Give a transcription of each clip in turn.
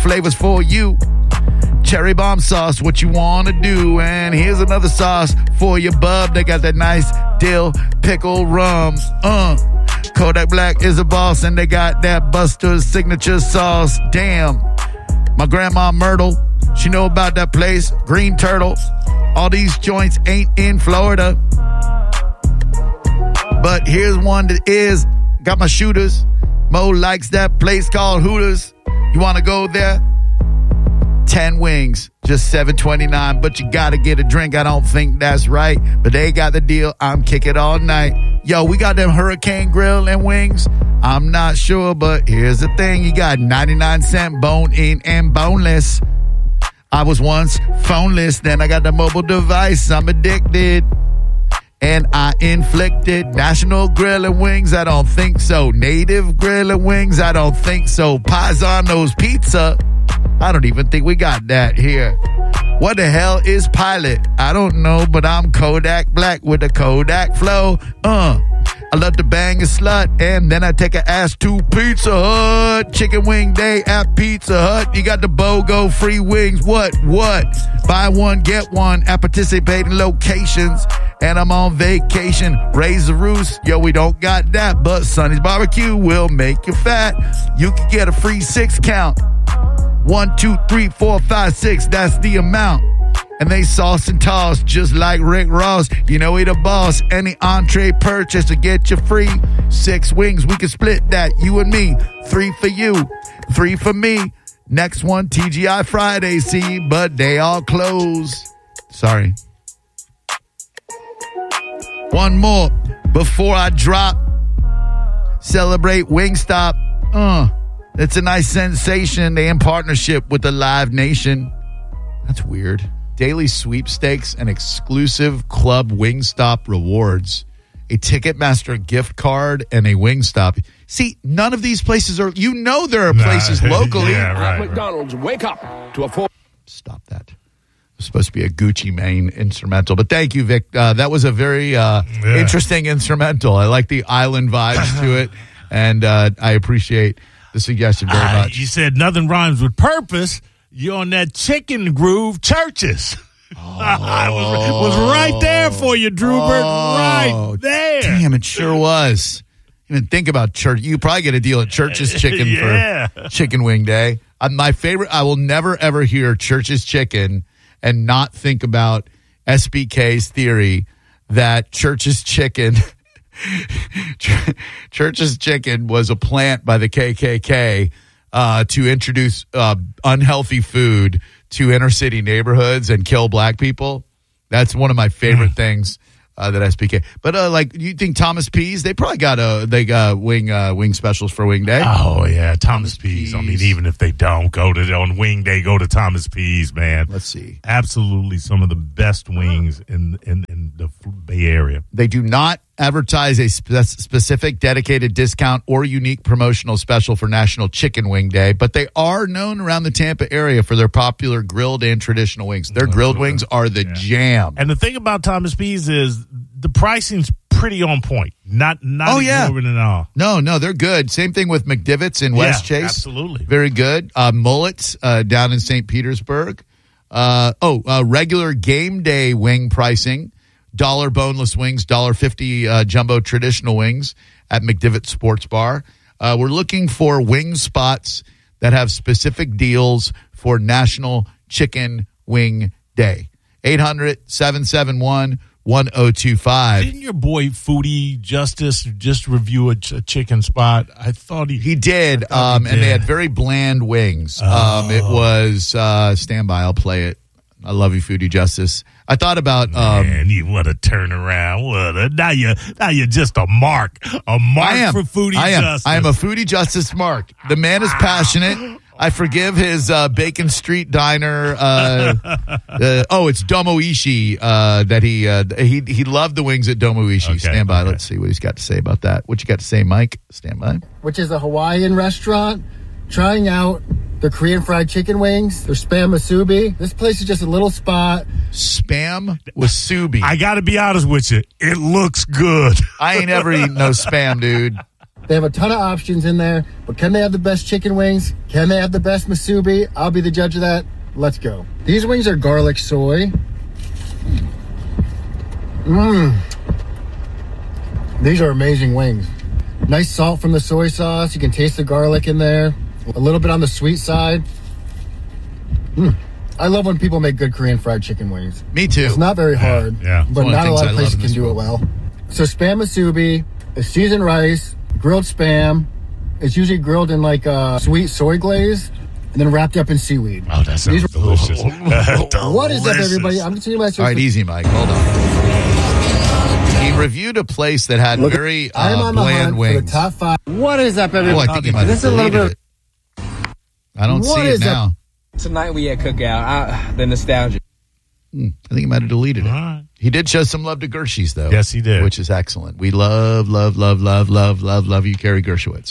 flavors for you. Cherry bomb sauce, what you want to do. And here's another sauce for your bub. They got that nice dill pickle rum. Kodak Black is a boss, and they got that Buster's signature sauce. Damn. My grandma Myrtle, she know about that place. Green Turtle. All these joints ain't in Florida. But here's one that is. Got my shooters. Mo likes that place called Hooters. You want to go there? 10 wings, just $7.29, but you gotta get a drink. I don't think that's right, but they got the deal. I'm kicking all night. Yo, we got them Hurricane Grill and wings. I'm not sure, but here's the thing. You got 99-cent bone-in and boneless. I was once phoneless, then I got the mobile device. I'm addicted, and I inflicted. National Grill and Wings, I don't think so. Native Grill and Wings, I don't think so. Paisano's Pizza, I don't even think we got that here. What the hell is Pilot? I don't know, but I'm Kodak Black with the Kodak flow. I love to bang a slut, and then I take an ass to Pizza Hut. Chicken wing day at Pizza Hut. You got the BOGO free wings. What? Buy one, get one at participating locations. And I'm on vacation. Raise the roost. Yo, we don't got that, but Sonny's Barbecue will make you fat. You can get a free 6 count. 1, 2, 3, 4, 5, 6. That's the amount. And they sauce and toss just like Rick Ross. You know he the boss. Any entree purchase to get you free. 6 wings. We can split that. You and me. 3 for you. 3 for me. Next one, TGI Friday. See, but they all close. Sorry. One more before I drop. Celebrate Wingstop. It's a nice sensation. They in partnership with the Live Nation. That's weird. Daily sweepstakes and exclusive Club Wingstop rewards. A Ticketmaster gift card and a Wingstop. See, none of these places are, there are places locally. At McDonald's, wake up to a Stop that. It was supposed to be a Gucci Mane instrumental. But thank you, Vic. That was a very interesting instrumental. I like the island vibes to it. And I appreciate the suggestion very much. You said nothing rhymes with purpose. You're on that chicken groove, Churches. I was right there for you, Drewbert. Right there. Damn, it sure was. Even think about Church. You probably get a deal at Church's Chicken for Chicken Wing Day. My favorite, I will never, ever hear Church's Chicken and not think about SBK's theory that Church's Chicken was a plant by the KKK to introduce unhealthy food to inner city neighborhoods and kill black people. That's one of my favorite things that SBK. But you think Thomas P's? They probably got wing specials for Wing Day. Oh yeah, Thomas P's. I mean, even if they don't go to on Wing Day, go to Thomas P's, man. Let's see. Absolutely, some of the best wings in the Bay Area. They do not advertise a specific dedicated discount or unique promotional special for National Chicken Wing Day, but they are known around the Tampa area for their popular grilled and traditional wings. Their grilled wings are the jam. And the thing about Thomas P's is the pricing's pretty on point. Not exorbitant at all. No, they're good. Same thing with McDivitt's in West Chase. Absolutely. Very good. Mullets down in St. Petersburg. Regular game day wing pricing. $1 boneless wings, $1.50 jumbo traditional wings at McDivitt Sports Bar. We're looking for wing spots that have specific deals for National Chicken Wing Day. 800-771-1025. Didn't your boy Foodie Justice just review a chicken spot? I thought he did. And they had very bland wings. It was stand by. I'll play it. I love you, Foodie Justice. I thought about man, you want to turn around. Now you're just a mark for Foodie Justice. I am a Foodie Justice mark. The man is passionate. I forgive his Bacon Street Diner. It's Domoishi that he loved the wings at Domoishi. Okay, stand by. Okay. Let's see what he's got to say about that. What you got to say, Mike? Stand by. Which is a Hawaiian restaurant trying out their Korean fried chicken wings, their Spam Musubi. This place is just a little spot. Spam Musubi. I got to be honest with you. It looks good. I ain't ever eaten no Spam, dude. They have a ton of options in there, but can they have the best chicken wings? Can they have the best musubi? I'll be the judge of that. Let's go. These wings are garlic soy. These are amazing wings. Nice salt from the soy sauce. You can taste the garlic in there. A little bit on the sweet side. I love when people make good Korean fried chicken wings. Me too. It's not very hard, but not a lot of places can do it well. So spam musubi, a seasoned rice, grilled spam. It's usually grilled in like a sweet soy glaze and then wrapped up in seaweed. Oh, that sounds delicious. What is up, everybody? I'm just All right, easy, Mike. Hold on. He reviewed a place that had very I'm on the bland hunt wings. for the top 5. What is up, everybody? I think he might have deleted it. I don't see it now. Tonight we at Cookout. The nostalgia. I think he might have deleted it. Right. He did show some love to Gershie's, though. Yes, he did. Which is excellent. We love you, Carrie Gershowitz.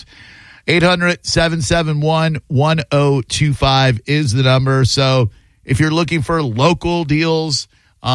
800-771-1025 is the number. So if you're looking for local deals,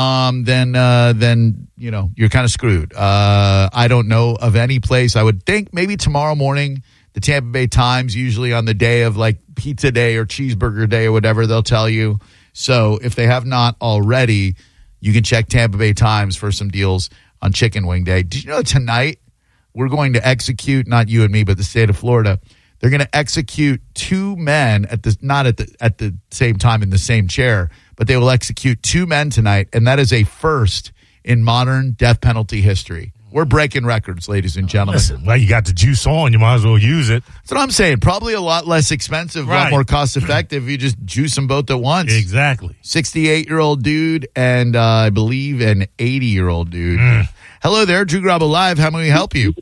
then you know, you're kind of screwed. I don't know of any place. I would think maybe tomorrow morning, the Tampa Bay Times, usually on the day of like pizza day or cheeseburger day or whatever, they'll tell you. So if they have not already, you can check Tampa Bay Times for some deals on Chicken Wing Day. Did you know tonight we're going to execute, not you and me, but the state of Florida, they're going to execute 2 men not at the same time in the same chair, but they will execute 2 men tonight, and that is a first in modern death penalty history. We're breaking records, ladies and gentlemen. Listen, well, you got the juice on. You might as well use it. That's what I'm saying. Probably a lot less expensive, a lot more cost-effective. You just juice them both at once. Exactly. 68-year-old dude and I believe an 80-year-old dude. Hello there, Drew Garabo Live. How may we help you?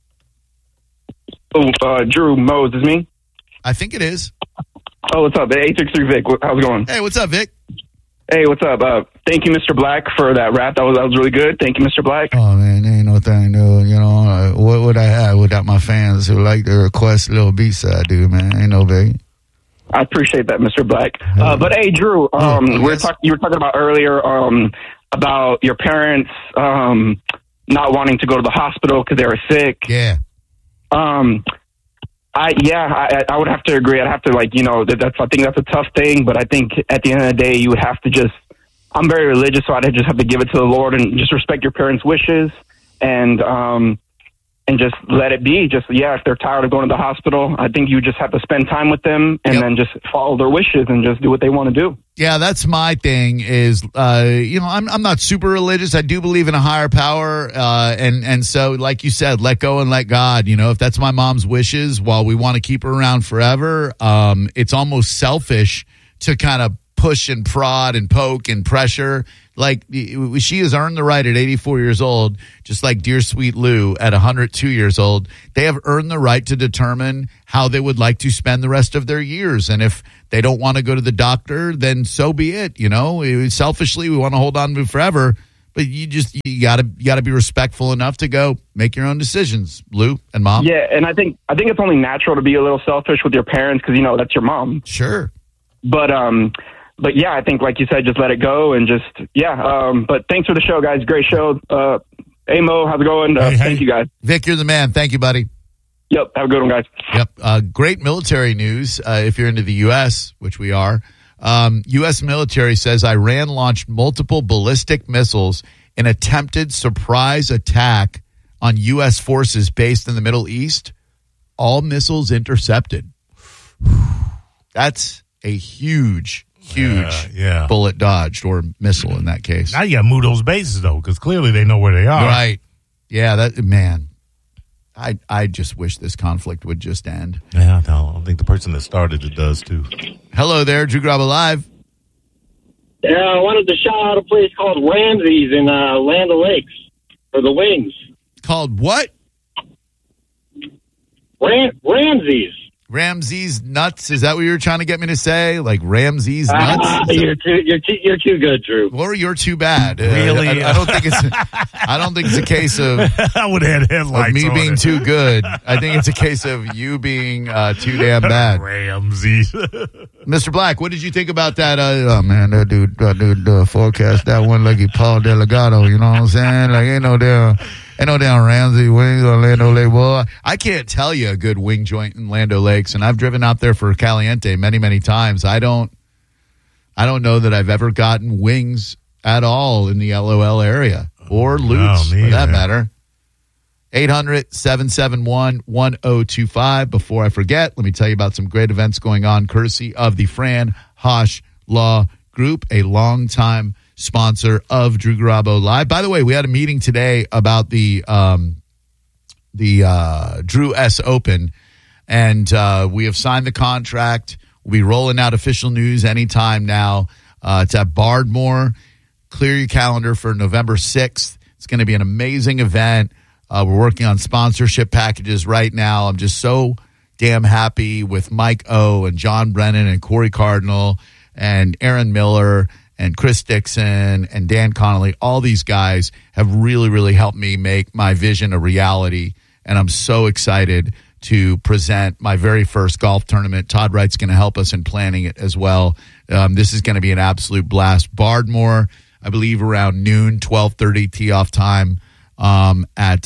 Drew, Mo, is this me? I think it is. Oh, what's up? 863 Vic. How's it going? Hey, what's up, Vic? Hey, what's up? Thank you, Mr. Black, for that rap. That was really good. Thank you, Mr. Black. Oh, man, ain't no thing, dude. You know, what would I have without my fans who like to request a little B-side, dude, man? Ain't no big. I appreciate that, Mr. Black. But, hey, Drew, you were talking about earlier about your parents not wanting to go to the hospital because they were sick. Yeah. I would have to agree. I'd have to, like, you know, I think that's a tough thing, but I think at the end of the day, you would have to just, I'm very religious, so I'd just have to give it to the Lord and just respect your parents' wishes and just let it be. Just, if they're tired of going to the hospital, I think you just have to spend time with them and then just follow their wishes and just do what they want to do. Yeah, that's my thing is, you know, I'm not super religious. I do believe in a higher power. And so, like you said, let go and let God. You know, if that's my mom's wishes, while we want to keep her around forever, it's almost selfish to kind of push and prod and poke and pressure. Like, she has earned the right at 84 years old, just like dear sweet Lou at 102 years old. They have earned the right to determine how they would like to spend the rest of their years. And if they don't want to go to the doctor, then so be it. You know, selfishly, we want to hold on to it forever. But you gotta be respectful enough to go make your own decisions, Lou and Mom. Yeah, and I think it's only natural to be a little selfish with your parents because, you know, that's your mom. Sure. But yeah, I think, like you said, just let it go and just, but thanks for the show, guys. Great show. Hey, Mo, how's it going? Thank you, guys. Vic, you're the man. Thank you, buddy. Yep. Have a good one, guys. Yep. Great military news if you're into the U.S., which we are. U.S. military says Iran launched multiple ballistic missiles in attempted surprise attack on U.S. forces based in the Middle East. All missiles intercepted. That's a huge bullet dodged, or missile in that case. Now you got to move those bases, though, because clearly they know where they are. Right. Yeah, man. I just wish this conflict would just end. Yeah, no, I think the person that started it does, too. Hello there, Drew Garabo Live. Yeah, I wanted to shout out a place called Ramsey's in Land O'Lakes for the wings. Called what? Ramsey's. Ramsey's Nuts? Is that what you were trying to get me to say? Like Ramsey's Nuts? You're too good, Drew. Or you're too bad. Really? I don't think it's a case of I would have had headlights of me on being it. too good. I think it's a case of you being too damn bad. Ramsey's. Mr. Black, what did you think about that? Oh, man, that dude forecast that one like he Paul Delgado, you know what I'm saying? Like, ain't no damn Ramsey wings or Land O'Lakes. Boy, I can't tell you a good wing joint in Land O'Lakes, and I've driven out there for Caliente many, many times. I don't know that I've ever gotten wings at all in the LOL area or Lutz, for that matter. 800-771-1025. Before I forget, let me tell you about some great events going on, courtesy of the Fran Haas Law Group, a longtime sponsor of Drew Garabo Live. By the way, we had a meeting today about the Drew S. Open, and we have signed the contract. We'll be rolling out official news anytime now. It's at Bardmore. Clear your calendar for November 6th. It's going to be an amazing event. We're working on sponsorship packages right now. I'm just so damn happy with Mike O and John Brennan and Corey Cardinal and Aaron Miller and Chris Dixon and Dan Connolly. All these guys have really, really helped me make my vision a reality, and I'm so excited to present my very first golf tournament. Todd Wright's going to help us in planning it as well. This is going to be an absolute blast. Bardmore, I believe around noon, 12:30 tee-off time. On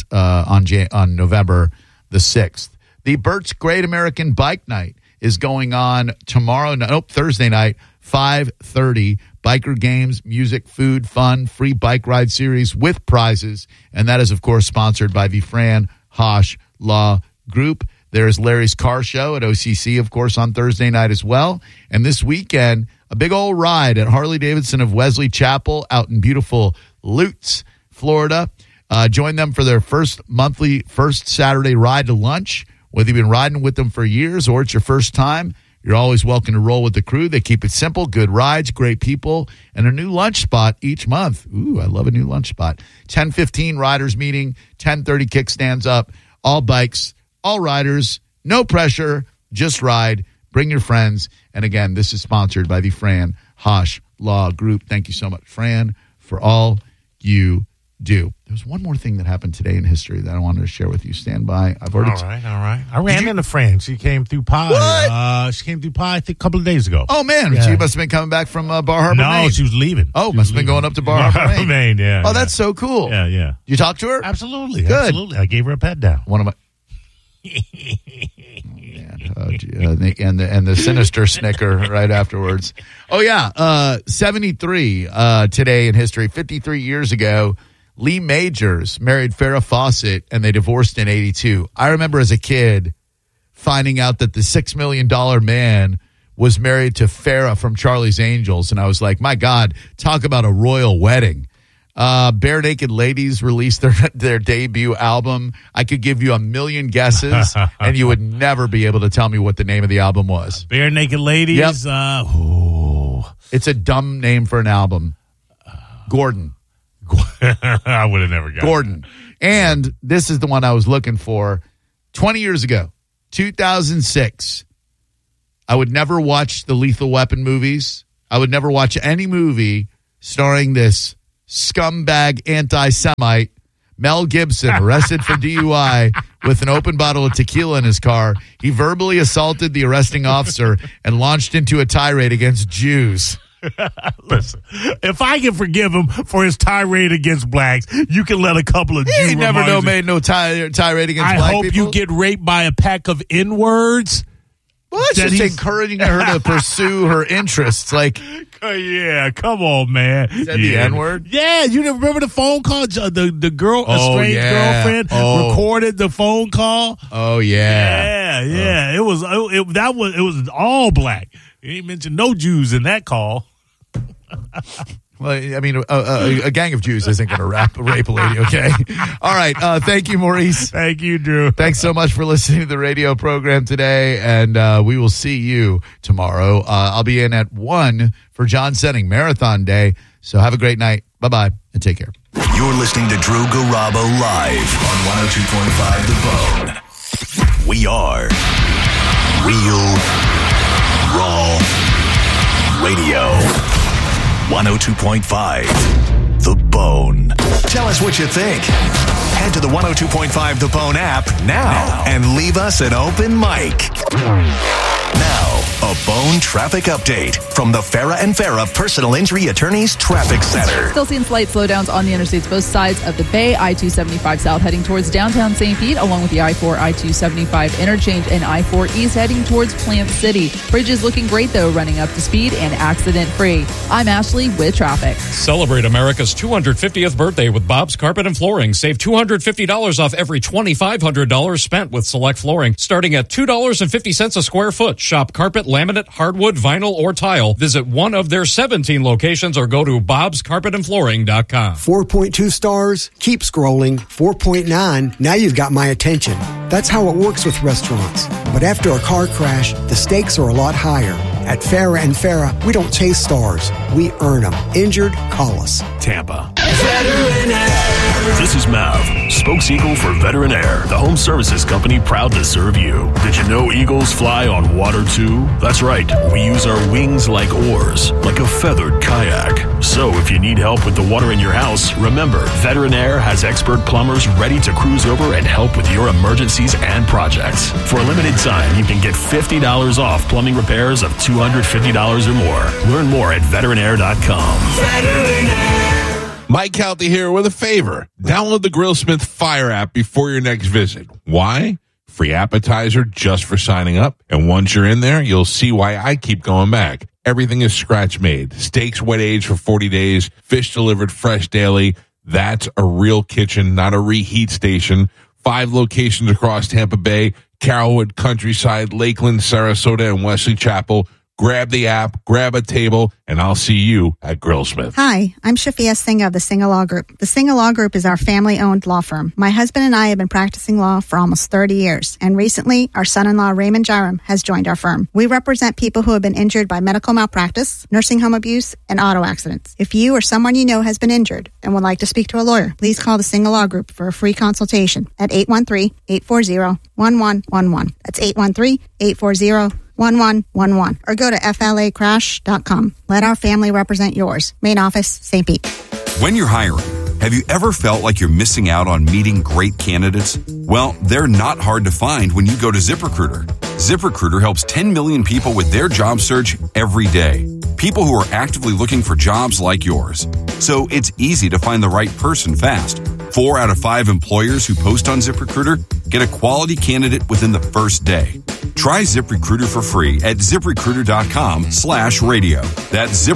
November the 6th. The Burt's Great American Bike Night is going on Thursday night, 5:30. Biker games, music, food, fun, free bike ride series with prizes. And that is, of course, sponsored by the Fran Haas Law Group. There's Larry's Car Show at OCC, of course, on Thursday night as well. And this weekend, a big old ride at Harley-Davidson of Wesley Chapel out in beautiful Lutz, Florida. Join them for their first Saturday ride to lunch. Whether you've been riding with them for years or it's your first time, you're always welcome to roll with the crew. They keep it simple, good rides, great people, and a new lunch spot each month. Ooh, I love a new lunch spot. 10:15 riders meeting, 10:30 kickstands up. All bikes, all riders, no pressure, just ride. Bring your friends. And again, this is sponsored by the Fran Haas Law Group. Thank you so much, Fran, for all you do. There's one more thing that happened today in history that I wanted to share with you. Stand by. I've already. All right. I ran into Fran. She came through Pi. What? She came through Pi, I think, a couple of days ago. Oh, man. Yeah. She must have been coming back from Bar Harbor, Maine. No, she was leaving. Oh, must have been going up to Bar Harbor, Maine. Yeah. Oh, that's so cool. Yeah. You talked to her? Absolutely. Good. Absolutely. I gave her a pet down. One of my. and the sinister snicker right afterwards. Oh, yeah. 73 today in history. 53 years ago, Lee Majors married Farrah Fawcett, and they divorced in 82. I remember as a kid finding out that the $6 million man was married to Farrah from Charlie's Angels, and I was like, my God, talk about a royal wedding. Bare Naked Ladies released their debut album. I could give you a million guesses, and you would never be able to tell me what the name of the album was. Bare Naked Ladies? Yep. It's a dumb name for an album. Gordon. I would have never gotten Gordon. That. And this is the one I was looking for. 20 years ago, 2006, I would never watch the Lethal Weapon movies. I would never watch any movie starring this scumbag anti-Semite, Mel Gibson, arrested for DUI with an open bottle of tequila in his car. He verbally assaulted the arresting officer and launched into a tirade against Jews. Listen, if I can forgive him for his tirade against blacks, you can let a couple of Jews. He never made no tirade against black people. I hope you get raped by a pack of N-words. Well, it's just encouraging her to pursue her interests. Like, yeah, come on, man. Is that the N-word? Yeah, you remember the phone call? The girl, a strange girlfriend, recorded the phone call. Oh yeah, yeah. It was all black. He ain't mentioned no Jews in that call. Well, I mean, a gang of Jews isn't going to rape a lady, okay? All right. Thank you, Maurice. Thank you, Drew. Thanks so much for listening to the radio program today, and we will see you tomorrow. I'll be in at 1 for John Senning Marathon Day, so have a great night. Bye-bye, and take care. You're listening to Drew Garabo live on 102.5 The Bone. We are Real Raw Radio. 102.5 The Bone. Tell us what you think. Head to the 102.5 The Bone app now and leave us an open mic. Now, a Bone traffic update from the Farah and Farah Personal Injury Attorneys Traffic Center. Still seeing slight slowdowns on the interstates, both sides of the Bay. I-275 South heading towards downtown St. Pete, along with the I-4, I-275 interchange, and I-4 East heading towards Plant City. Bridge is looking great, though, running up to speed and accident-free. I'm Ashley with traffic. Celebrate America's 250th birthday with Bob's Carpet and Flooring. Save $250 off every $2,500 spent with select flooring, starting at $2.50 a square foot. Shop carpet, laminate, hardwood, vinyl, or tile. Visit one of their 17 locations or go to bobscarpetandflooring.com. 4.2 stars. Keep scrolling. 4.9. Now you've got my attention. That's how it works with restaurants. But after a car crash, the stakes are a lot higher. At Farah and Farah, we don't chase stars. We earn them. Injured? Call us. Tampa. This is Mav, spokes eagle for Veteran Air, the home services company proud to serve you. Did you know eagles fly on water too? That's right. We use our wings like oars, like a feathered kayak. So if you need help with the water in your house, remember, Veteran Air has expert plumbers ready to cruise over and help with your emergencies and projects. For a limited time, you can get $50 off plumbing repairs of $250 or more. Learn more at veteranair.com. Veteran Air. Mike Calty here with a favor. Download the Grillsmith Fire app before your next visit. Why? Free appetizer just for signing up. And once you're in there, you'll see why I keep going back. Everything is scratch made. Steaks wet aged for 40 days. Fish delivered fresh daily. That's a real kitchen, not a reheat station. 5 locations across Tampa Bay, Carrollwood, Countryside, Lakeland, Sarasota, and Wesley Chapel. Grab the app, grab a table, and I'll see you at Grillsmith. Hi, I'm Shafia Singh of the Singh Law Group. The Singh Law Group is our family-owned law firm. My husband and I have been practicing law for almost 30 years, and recently, our son-in-law Raymond Jaram has joined our firm. We represent people who have been injured by medical malpractice, nursing home abuse, and auto accidents. If you or someone you know has been injured and would like to speak to a lawyer, please call the Singh Law Group for a free consultation at 813-840-1111. That's 813-840-1111. 1111 or go to flacrash.com. Let our family represent yours. Main office, St. Pete. When you're hiring, have you ever felt like you're missing out on meeting great candidates? Well, they're not hard to find when you go to ZipRecruiter. ZipRecruiter helps 10 million people with their job search every day. People who are actively looking for jobs like yours. So it's easy to find the right person fast. 4 out of 5 employers who post on ZipRecruiter get a quality candidate within the first day. Try ZipRecruiter for free at ZipRecruiter.com/radio. That's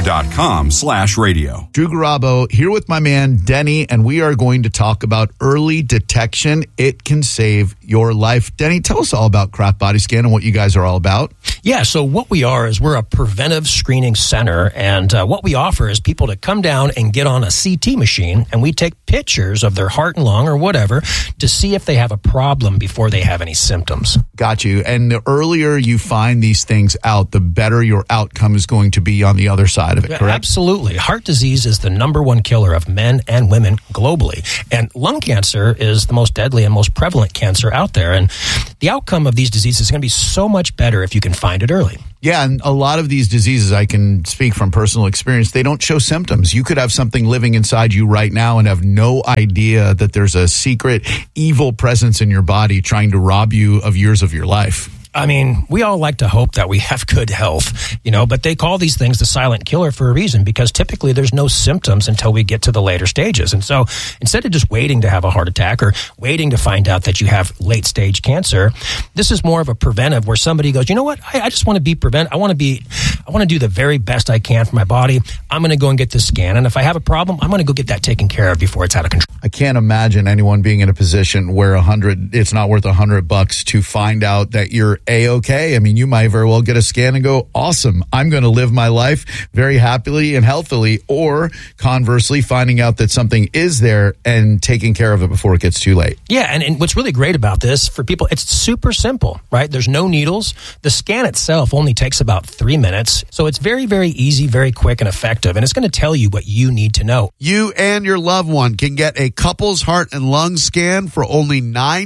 ZipRecruiter.com/radio. Drew Garabo here with my man Denny, and we are going to talk about early detection. It can save your life. Denny, tell us all about Craft Body Scan and what you guys are all about. Yeah, so what we are is we're a preventive screening center, and what we offer is people to come down and get on a CT machine, and we take pictures of their heart and lung or whatever to see if they have a problem before they have any symptoms. Got you. And the earlier you find these things out, the better your outcome is going to be on the other side of it, correct? Absolutely. Heart disease is the #1 killer of men and women globally, and lung cancer is the most deadly and most prevalent cancer out there, and the outcome of these diseases is going to be so much better if you can find it early. Yeah, and a lot of these diseases, I can speak from personal experience, they don't show symptoms. You could have something living inside you right now and have no idea that there's a secret evil presence in your body trying to rob you of years of your life. I mean, we all like to hope that we have good health, but they call these things the silent killer for a reason, because typically there's no symptoms until we get to the later stages. And so instead of just waiting to have a heart attack or waiting to find out that you have late stage cancer, this is more of a preventive where somebody goes, you know what? I just want to be prevent. I want to do the very best I can for my body. I'm going to go and get this scan. And if I have a problem, I'm going to go get that taken care of before it's out of control. I can't imagine anyone being in a position where it's not worth $100 to find out that you're A-okay. I mean, you might very well get a scan and go, awesome, I'm going to live my life very happily and healthily, or conversely, finding out that something is there and taking care of it before it gets too late. Yeah, and what's really great about this for people, it's super simple, right? There's no needles. The scan itself only takes about 3 minutes. So it's very, very easy, very quick and effective, and it's going to tell you what you need to know. You and your loved one can get a couple's heart and lung scan for only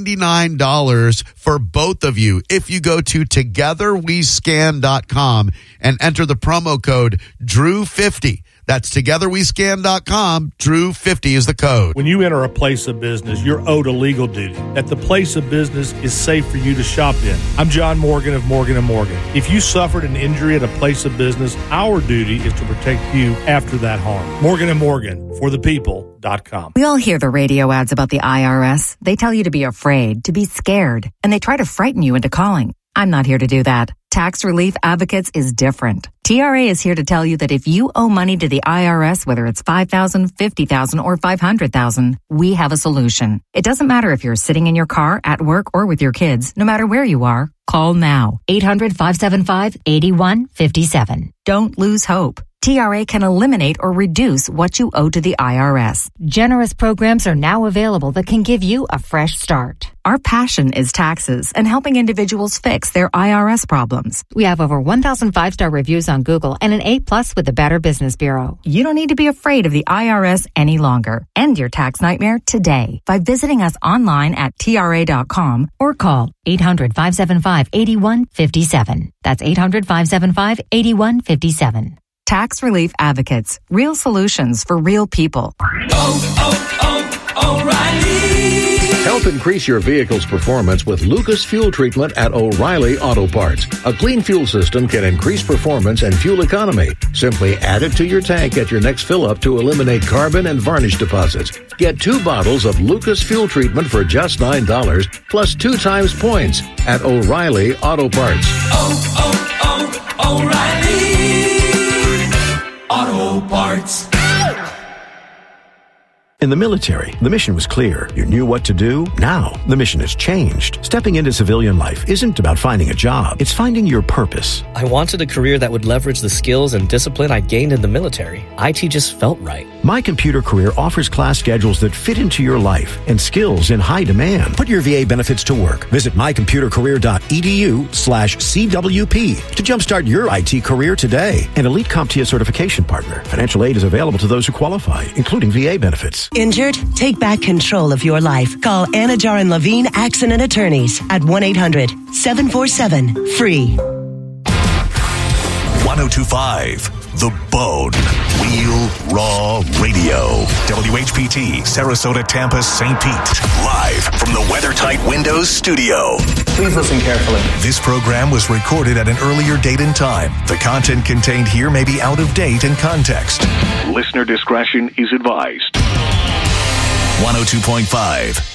$99 for both of you if you go to togetherwescan.com and enter the promo code DREW50. That's togetherwescan.com. Drew50 is the code. When you enter a place of business, you're owed a legal duty that the place of business is safe for you to shop in. I'm John Morgan of Morgan & Morgan. If you suffered an injury at a place of business, our duty is to protect you after that harm. Morgan & Morgan, forthepeople.com. We all hear the radio ads about the IRS. They tell you to be afraid, to be scared, and they try to frighten you into calling. I'm not here to do that. Tax Relief Advocates is different. TRA is here to tell you that if you owe money to the IRS, whether it's $5,000, $50,000, or $500,000, we have a solution. It doesn't matter if you're sitting in your car, at work, or with your kids. No matter where you are, call now. 800-575-8157. Don't lose hope. TRA can eliminate or reduce what you owe to the IRS. Generous programs are now available that can give you a fresh start. Our passion is taxes and helping individuals fix their IRS problems. We have over 1,000 5-star reviews on Google and an A+ with the Better Business Bureau. You don't need to be afraid of the IRS any longer. End your tax nightmare today by visiting us online at TRA.com or call 800-575-8157. That's 800-575-8157. Tax Relief Advocates. Real solutions for real people. O'Reilly. Help increase your vehicle's performance with Lucas Fuel Treatment at O'Reilly Auto Parts. A clean fuel system can increase performance and fuel economy. Simply add it to your tank at your next fill-up to eliminate carbon and varnish deposits. Get 2 bottles of Lucas Fuel Treatment for just $9 plus 2 times points at O'Reilly Auto Parts. O'Reilly Auto Parts. In the military, the mission was clear. You knew what to do. Now, the mission has changed. Stepping into civilian life isn't about finding a job. It's finding your purpose. I wanted a career that would leverage the skills and discipline I gained in the military. IT just felt right. My Computer Career offers class schedules that fit into your life and skills in high demand. Put your VA benefits to work. Visit mycomputercareer.edu/CWP to jumpstart your IT career today. An elite CompTIA certification partner. Financial aid is available to those who qualify, including VA benefits. Injured? Take back control of your life. Call Anajar and Levine Accident Attorneys at 1-800-747-FREE. 1025 The Bone. Real Raw Radio. WHPT, Sarasota, Tampa, St. Pete. Live from the WeatherTight Windows studio. Please listen carefully. This program was recorded at an earlier date and time. The content contained here may be out of date and context. Listener discretion is advised. 102.5